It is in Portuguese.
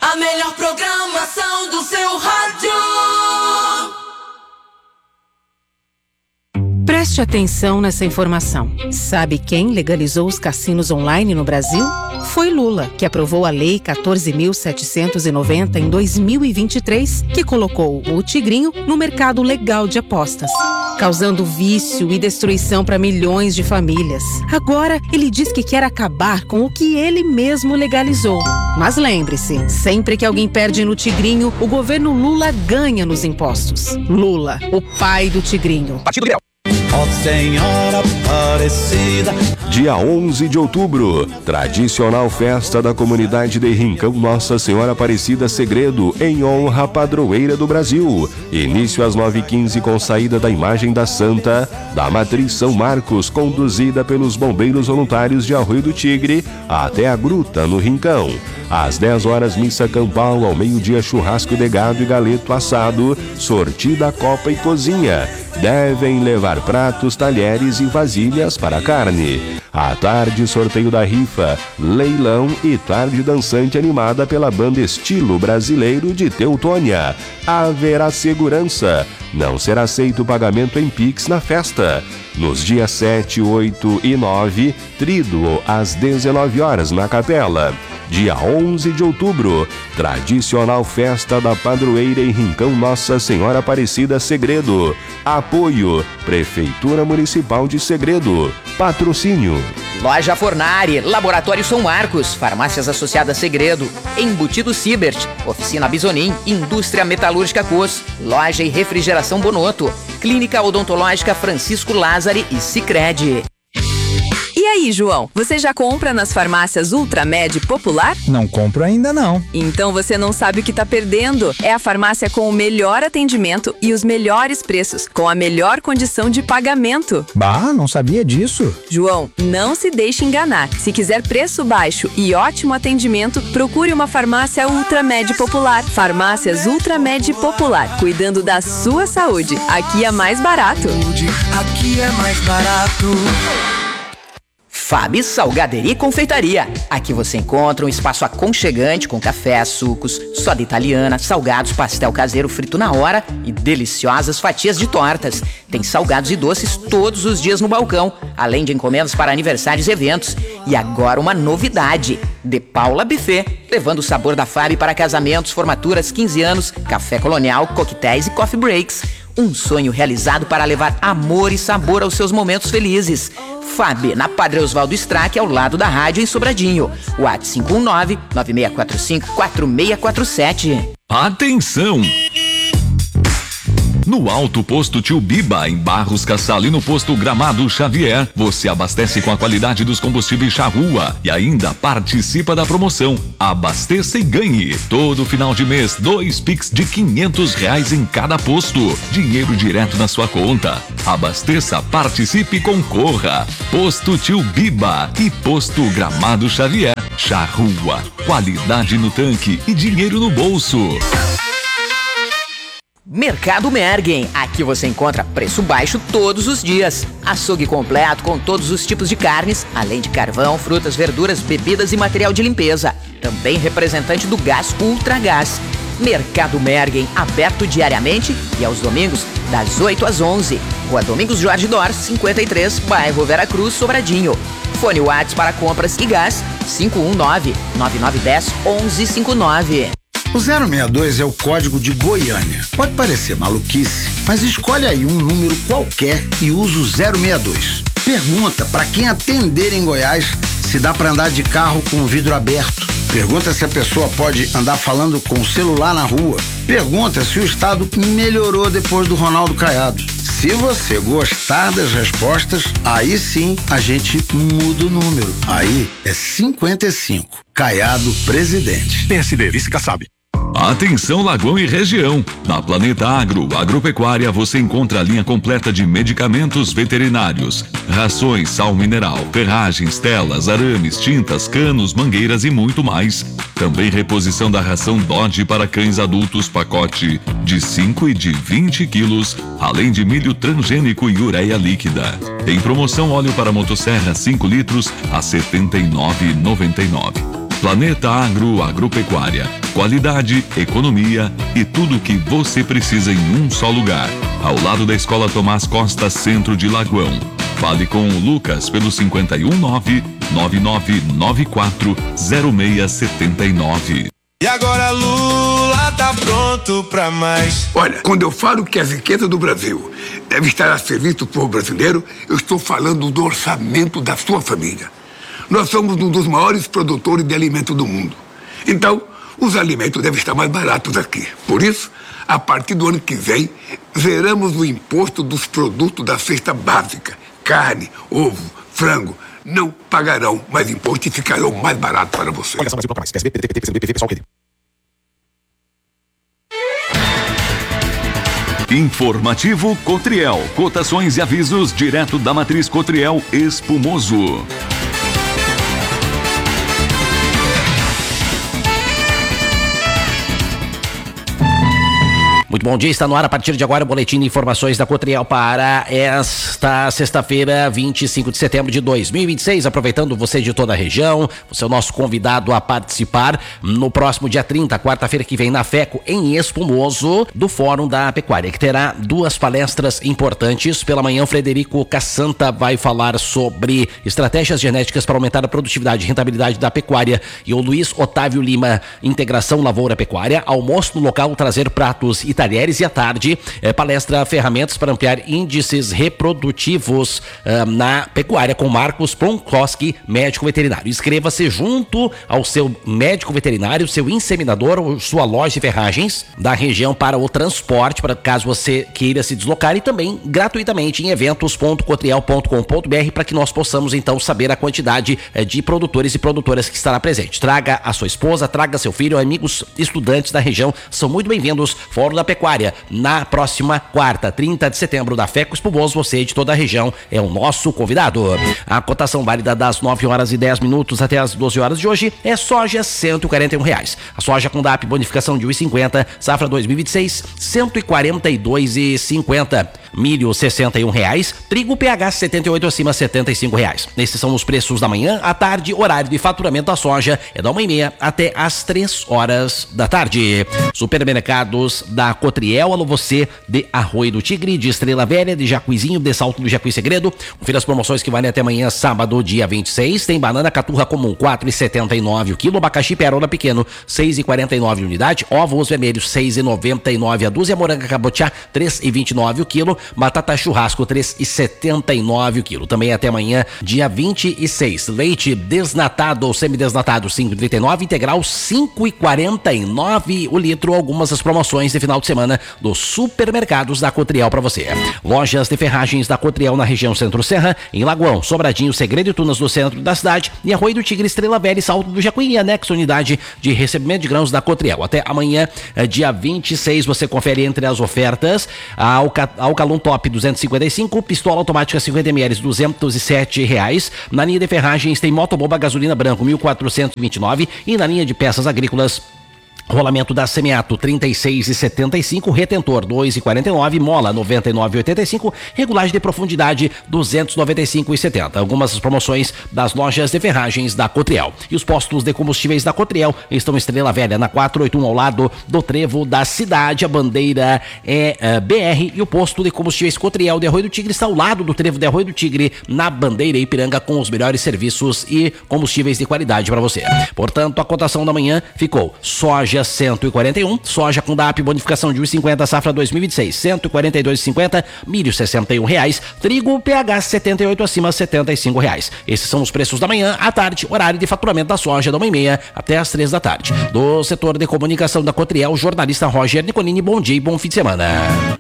A melhor programação do seu rádio. Preste atenção nessa informação. Sabe quem legalizou os cassinos online no Brasil? Foi Lula, que aprovou a Lei 14.790 em 2023, que colocou o Tigrinho no mercado legal de apostas, causando vício e destruição para milhões de famílias. Agora, ele diz que quer acabar com o que ele mesmo legalizou. Mas lembre-se, sempre que alguém perde no Tigrinho, o governo Lula ganha nos impostos. Lula, o pai do Tigrinho. Partido Liberal. Ó Senhora Aparecida. Dia 11 de outubro, tradicional festa da comunidade de Rincão Nossa Senhora Aparecida Segredo, em honra à padroeira do Brasil. Início às 9h15 com saída da imagem da Santa da Matriz São Marcos, conduzida pelos bombeiros voluntários de Arroio do Tigre até a Gruta, no Rincão. Às 10 horas, missa campal, ao meio-dia churrasco de gado e galeto assado, sortida, copa e cozinha. Devem levar pratos, talheres e vasilhas para a carne. À tarde, sorteio da rifa, leilão e tarde dançante animada pela banda Estilo Brasileiro de Teutônia. Haverá segurança. Não será aceito o pagamento em Pix na festa. Nos dias 7, 8 e 9, tríduo às 19 horas na capela. Dia 11 de outubro, tradicional festa da padroeira em Rincão Nossa Senhora Aparecida Segredo. Apoio, Prefeitura Municipal de Segredo. Patrocínio. Loja Fornari, Laboratório São Marcos, Farmácias Associadas Segredo, Embutido Sibert, Oficina Bisonim, Indústria Metalúrgica Cos, Loja e Refrigeração Bonotto, Clínica Odontológica Francisco Lázari e Sicredi. E aí, João, você já compra nas farmácias Ultramed Popular? Não compro ainda não. Então você não sabe o que tá perdendo. É a farmácia com o melhor atendimento e os melhores preços, com a melhor condição de pagamento. Bah, não sabia disso. João, não se deixe enganar. Se quiser preço baixo e ótimo atendimento, procure uma farmácia Ultramed Popular. Farmácias Ultramed Popular, cuidando da sua saúde. Aqui é mais barato. Aqui é mais barato. Fábio Salgaderia e Confeitaria. Aqui você encontra um espaço aconchegante com café, sucos, soda italiana, salgados, pastel caseiro frito na hora e deliciosas fatias de tortas. Tem salgados e doces todos os dias no balcão, além de encomendas para aniversários e eventos. E agora uma novidade, De Paula Buffet, levando o sabor da Fábio para casamentos, formaturas, 15 anos, café colonial, coquetéis e coffee breaks. Um sonho realizado para levar amor e sabor aos seus momentos felizes. Fábio, na Padre Oswaldo Strack, ao lado da rádio em Sobradinho. WhatsApp 519-9645-4647. Atenção! No Alto Posto Tio Biba, em Barros Cassal e no Posto Gramado Xavier, você abastece com a qualidade dos combustíveis Charrua e ainda participa da promoção. Abasteça e ganhe. Todo final de mês, 2 Pix de R$500 em cada posto. Dinheiro direto na sua conta. Abasteça, participe e concorra. Posto Tio Biba e Posto Gramado Xavier. Charrua, qualidade no tanque e dinheiro no bolso. Mercado Mergen, aqui você encontra preço baixo todos os dias. Açougue completo com todos os tipos de carnes, além de carvão, frutas, verduras, bebidas e material de limpeza. Também representante do Gás Ultragás. Mercado Mergen, aberto diariamente e aos domingos, das 8 às 11. Rua Domingos Jorge Dor, 53, bairro Vera Cruz, Sobradinho. Fone WhatsApp para compras e gás, 519-9910-1159. O 062 é o código de Goiânia. Pode parecer maluquice, mas escolhe aí um número qualquer e usa o 062. Pergunta para quem atender em Goiás se dá para andar de carro com o vidro aberto. Pergunta se a pessoa pode andar falando com o celular na rua. Pergunta se o estado melhorou depois do Ronaldo Caiado. Se você gostar das respostas, aí sim a gente muda o número. Aí é 55. Caiado presidente. PSD, vice Kassab. Atenção Lagoão e região. Na Planeta Agro, Agropecuária, você encontra a linha completa de medicamentos veterinários, rações, sal mineral, ferragens, telas, arames, tintas, canos, mangueiras e muito mais. Também reposição da ração Dodge para cães adultos, pacote de 5 e de 20 quilos, além de milho transgênico e ureia líquida. Em promoção, óleo para motosserra 5 litros a R$ 79,99. Planeta Agro Agropecuária. Qualidade, economia e tudo o que você precisa em um só lugar. Ao lado da Escola Tomás Costa, centro de Lagoão. Fale com o Lucas pelo 519-9994-0679. E agora Lula tá pronto pra mais. Olha, quando eu falo que as riquezas do Brasil devem estar a serviço do povo brasileiro, eu estou falando do orçamento da sua família. Nós somos um dos maiores produtores de alimento do mundo. Então, os alimentos devem estar mais baratos aqui. Por isso, a partir do ano que vem, zeramos o imposto dos produtos da cesta básica. Carne, ovo, frango. Não pagarão mais imposto e ficarão mais barato para você. Informativo Cotriel. Cotações e avisos direto da matriz Cotriel Espumoso. Muito bom dia, está no ar a partir de agora o boletim de informações da Cotriel para esta sexta-feira, 25 de setembro de 2026. Aproveitando você de toda a região, você é o nosso convidado a participar no próximo dia 30, quarta-feira que vem na FECO, em Espumoso, do Fórum da Pecuária, que terá duas palestras importantes. Pela manhã, o Frederico Cassanta vai falar sobre estratégias genéticas para aumentar a produtividade e rentabilidade da pecuária, e o Luiz Otávio Lima, integração lavoura-pecuária. Almoço no local, trazer pratos e talheres, e à tarde palestra ferramentas para ampliar índices reprodutivos na pecuária com Marcos Pronkoski, médico veterinário. Inscreva-se junto ao seu médico veterinário, seu inseminador ou sua loja de ferragens da região para o transporte, para caso você queira se deslocar, e também gratuitamente em eventos.cotriel.com.br para que nós possamos então saber a quantidade de produtores e produtoras que estará presente. Traga a sua esposa, traga seu filho, amigos estudantes da região, são muito bem-vindos. Fórum da Pecuária, na próxima quarta, 30 de setembro, da FECO Espumoso. Você de toda a região é o nosso convidado. A cotação válida das 9h10 até as 12 horas de hoje é soja R$141. A soja com DAP bonificação de R$1,50, safra 2026, R$142,50. Milho R$61, trigo PH 78 acima R$75. Esses são os preços da manhã. À tarde, horário de faturamento da soja é da 1h30 até as 3 horas da tarde. Supermercados da Cotriel, alô você de Arroio do Tigre, de Estrela Velha, de Jacuizinho, de Salto do Jacuí Segredo. Confira as promoções que valem até amanhã, sábado, dia 26. Tem banana caturra comum, R$4,79 o quilo. Abacaxi perola pequeno, R$6,49 unidade. Ovos vermelhos, R$6,99 a dúzia. Moranga cabotiá, R$3,29 o quilo. Batata churrasco, R$3,79 o quilo. Também até amanhã, dia 26. Leite desnatado ou semidesnatado, R$5,39. Integral, R$5,49 o litro. Algumas das promoções de final de semana dos supermercados da Cotriel para você. Lojas de ferragens da Cotriel na região Centro-Serra, em Lagoão, Sobradinho, Segredo e Tunas no centro da cidade, e Arroio do Tigre, Estrela Velha e Salto do Jacuí, anexo unidade de recebimento de grãos da Cotriel. Até amanhã, dia 26, você confere entre as ofertas Alcalum Top 255, pistola automática 50 ml R$207. Na linha de ferragens tem motoboba gasolina branco 1.429, e na linha de peças agrícolas rolamento da Semiato, R$36,75, retentor, R$2,49, mola, R$99,85, regulagem de profundidade, R$295,70. Algumas das promoções das lojas de ferragens da Cotriel. E os postos de combustíveis da Cotriel estão em Estrela Velha, na 481, ao lado do trevo da cidade. A bandeira é BR, e o posto de combustíveis Cotriel de Arroio do Tigre está ao lado do trevo de Arroio do Tigre, na bandeira Ipiranga, com os melhores serviços e combustíveis de qualidade para você. Portanto, a cotação da manhã ficou: soja R$141, soja com DAP bonificação de R$1,50, safra 2026, R$142,50, milho R$61, trigo PH 78 acima R$75. Esses são os preços da manhã. À tarde, horário de faturamento da soja da 1h30 até as 3 da tarde. Do setor de comunicação da Cotriel, jornalista Roger Nicolini, bom dia e bom fim de semana.